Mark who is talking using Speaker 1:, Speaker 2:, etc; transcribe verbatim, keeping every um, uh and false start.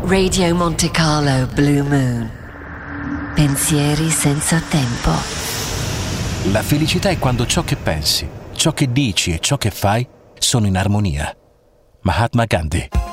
Speaker 1: Radio Monte Carlo Blue Moon. Pensieri senza tempo.
Speaker 2: La felicità è quando ciò che pensi, ciò che dici e ciò che fai sono in armonia. Mahatma Gandhi.